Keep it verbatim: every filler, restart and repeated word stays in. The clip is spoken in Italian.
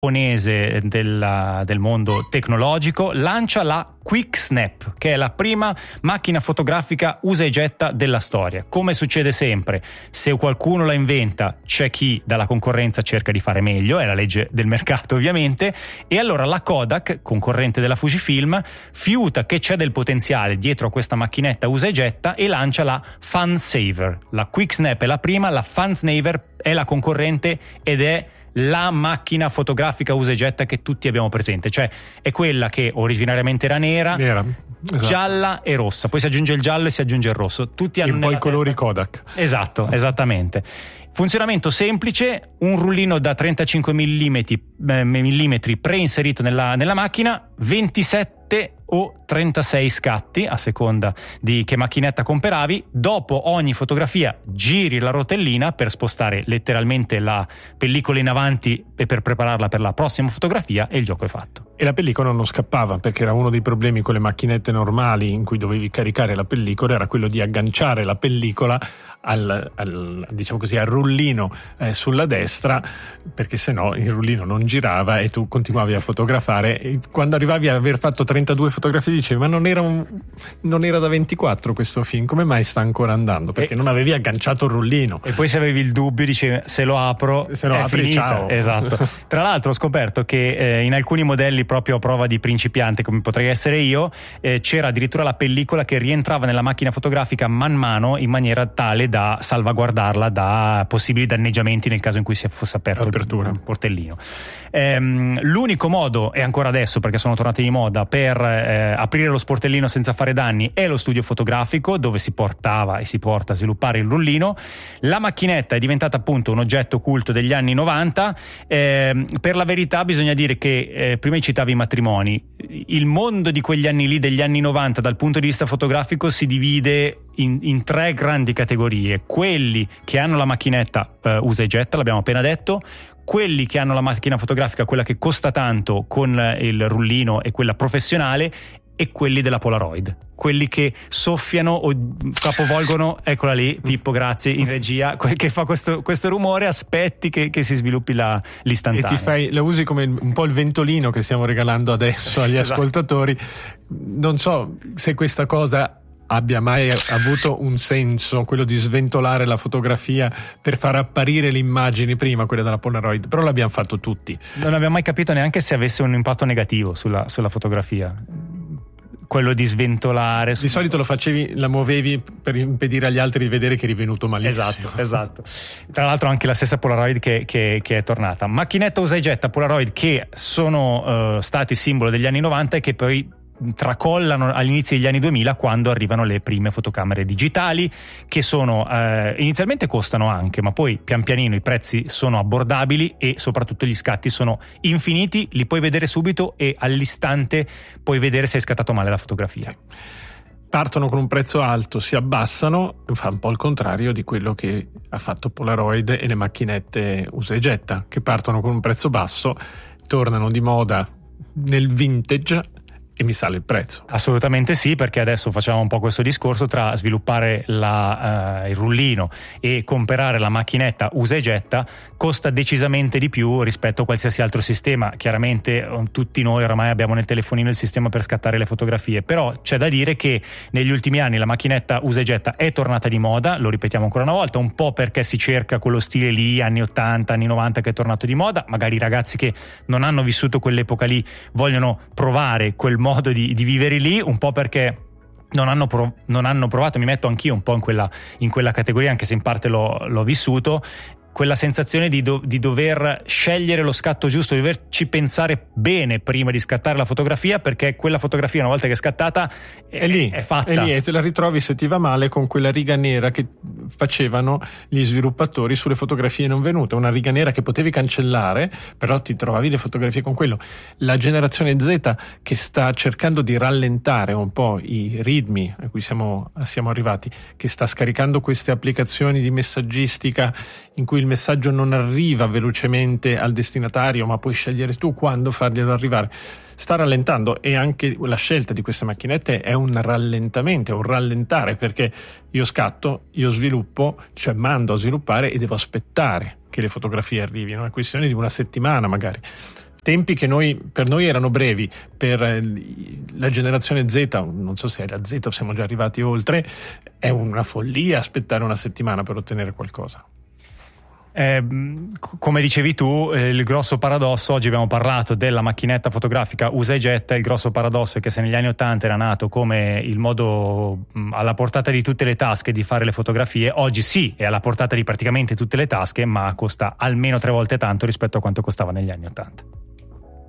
giapponese del, del mondo tecnologico lancia la QuickSnap, che è la prima macchina fotografica usa e getta della storia. Come succede sempre, se qualcuno la inventa, c'è chi dalla concorrenza cerca di fare meglio, è la legge del mercato ovviamente, e allora la Kodak, concorrente della Fujifilm, fiuta che c'è del potenziale dietro a questa macchinetta usa e getta e lancia la FunSaver. La QuickSnap è la prima, la FunSaver è la concorrente ed è la macchina fotografica usa e getta che tutti abbiamo presente, cioè è quella che originariamente era nera, nera esatto. gialla e rossa, poi si aggiunge il giallo e si aggiunge il rosso, tutti hanno un po' i colori testa... Kodak. Esatto, esattamente. Funzionamento semplice, un rullino da trentacinque millimetri preinserito nella, nella macchina, ventisette o trentasei scatti a seconda di che macchinetta comperavi. Dopo ogni fotografia giri la rotellina per spostare letteralmente la pellicola in avanti e per prepararla per la prossima fotografia e il gioco è fatto. E la pellicola non scappava, perché era uno dei problemi con le macchinette normali in cui dovevi caricare la pellicola, era quello di agganciare la pellicola al, al diciamo così al rullino eh, sulla destra, perché sennò il rullino non girava e tu continuavi a fotografare, e quando arrivavi a aver fatto trentadue fotografie dicevi ma non era, un, non era da ventiquattro questo film, come mai sta ancora andando? Perché e, non avevi agganciato il rullino, e poi se avevi il dubbio dicevi se lo apro se lo è apri, finita. ciao. Esatto. Tra l'altro ho scoperto che eh, in alcuni modelli proprio a prova di principiante come potrei essere io eh, c'era addirittura la pellicola che rientrava nella macchina fotografica man mano in maniera tale da salvaguardarla da possibili danneggiamenti nel caso in cui si fosse aperto L'apertura. il portellino. Ehm, l'unico modo, e ancora adesso perché sono tornati di moda, per eh, aprire lo sportellino senza fare danni è lo studio fotografico, dove si portava e si porta a sviluppare il rullino. La macchinetta è diventata appunto un oggetto culto degli anni novanta. Ehm, per la verità bisogna dire che eh, prima citavi i matrimoni, il mondo di quegli anni lì, degli anni novanta, dal punto di vista fotografico si divide in, in tre grandi categorie: quelli che hanno la macchinetta eh, usa e getta, l'abbiamo appena detto, quelli che hanno la macchina fotografica, quella che costa tanto con il rullino e quella professionale, e quelli della Polaroid, quelli che soffiano o capovolgono, eccola lì Pippo, grazie, in regia, che fa questo, questo rumore, aspetti che, che si sviluppi la, l'istantanea. E ti fai, la usi come un po' il ventolino che stiamo regalando adesso agli esatto. ascoltatori. Non so se questa cosa abbia mai avuto un senso, quello di sventolare la fotografia per far apparire le immagini prima, quelle della Polaroid, però l'abbiamo fatto tutti. Non abbiamo mai capito neanche se avesse un impatto negativo sulla, sulla fotografia, quello di sventolare. Di solito lo facevi, la muovevi per impedire agli altri di vedere che eri venuto malissimo. Esatto, esatto. Tra l'altro anche la stessa Polaroid che, che, che è tornata. Macchinetta usa e getta Polaroid che sono uh, stati simbolo degli anni novanta e che poi tracollano all'inizio degli anni duemila, quando arrivano le prime fotocamere digitali, che sono eh, inizialmente costano anche, ma poi pian pianino i prezzi sono abbordabili e soprattutto gli scatti sono infiniti, li puoi vedere subito e all'istante puoi vedere se hai scattato male la fotografia. Partono con un prezzo alto, si abbassano, fa un po' il contrario di quello che ha fatto Polaroid e le macchinette usa e getta, che partono con un prezzo basso, tornano di moda nel vintage e mi sale il prezzo. Assolutamente sì, perché adesso facciamo un po' questo discorso tra sviluppare la, uh, il rullino e comprare la macchinetta usa e getta costa decisamente di più rispetto a qualsiasi altro sistema. Chiaramente tutti noi oramai abbiamo nel telefonino il sistema per scattare le fotografie, però c'è da dire che negli ultimi anni la macchinetta usa e getta è tornata di moda, lo ripetiamo ancora una volta, un po' perché si cerca quello stile lì anni ottanta, anni novanta che è tornato di moda, magari i ragazzi che non hanno vissuto quell'epoca lì vogliono provare quel modo di, di vivere lì, un po' perché non hanno, prov- non hanno provato, mi metto anch'io un po' in quella, in quella categoria, anche se in parte l'ho, l'ho vissuto, quella sensazione di, do- di dover scegliere lo scatto giusto, di doverci pensare bene prima di scattare la fotografia, perché quella fotografia una volta che è scattata è, è lì, è fatta. È lì e te la ritrovi, se ti va male, con quella riga nera che facevano gli sviluppatori sulle fotografie non venute, una riga nera che potevi cancellare, però ti trovavi le fotografie con quello. La generazione Z, che sta cercando di rallentare un po' i ritmi a cui siamo, siamo arrivati, che sta scaricando queste applicazioni di messaggistica in cui il messaggio non arriva velocemente al destinatario, ma puoi scegliere tu quando farglielo arrivare, sta rallentando, e anche la scelta di queste macchinette è un rallentamento, è un rallentare, perché io scatto, io sviluppo, cioè mando a sviluppare e devo aspettare che le fotografie arrivino, è una questione di una settimana magari. tempi che noi, per noi erano brevi, per la generazione Z, non so se è la Z o siamo già arrivati oltre, è una follia aspettare una settimana per ottenere qualcosa. Eh, come dicevi tu, eh, il grosso paradosso, oggi abbiamo parlato della macchinetta fotografica usa e getta, il grosso paradosso è che se negli anni ottanta era nato come il modo mh, alla portata di tutte le tasche di fare le fotografie, oggi sì, è alla portata di praticamente tutte le tasche, ma costa almeno tre volte tanto rispetto a quanto costava negli anni ottanta.